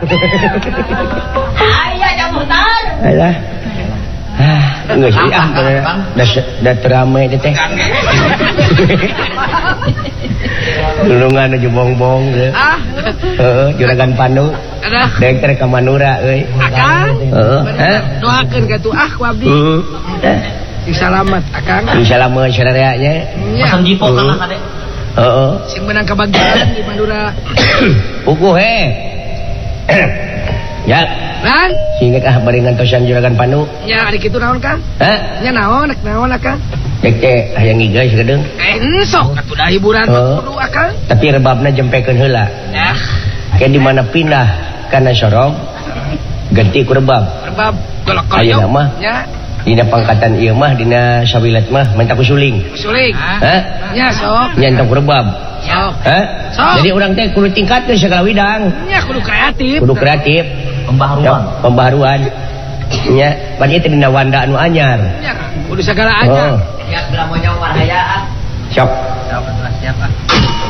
Aya jamutan. Alah. Geus ieu da terame teh. Dulungan aju bongbong teh. Heeh, juragan Pandu. Deuk teh ka Manura euy. Akang. Heeh. Doakeun ka tuh ku abdi. Selamat Akang. Selamat saudara nya. Pesan jipo kana kade. Heeh. Sing menang kebagian di Madura. Puguh Ya. Lan? Sehingga kah baringan tosan juragan Pandu. Ya ari kitu naon Kang? Hah? Nya naon Akang? Dek teh hayang ngigeus sagedeung. Sok atuh da hiburan kudu Akang. Tapi rebabna jempekeun heula. Nah, Ke di mana pindah kana sorong ganti ku rebab. rebab golok-golok. Ayeuna mah. Ya, Dina pangkatan ieu mah dina sawilat mah minta ku suling. suling. Hah? Nya sok. Nya entuk ku rebab. Sok. Hah? Sok. Jadi urang teh kudu tingkatkeun segala widang. Nya kudu kreatif. Kudu kreatif. Pembaharuan. Nya, pan ieu teh dina wanda anu anyar. Nya kudu segala anyar. Ya belamonya warhayaan. Sok. Siapa?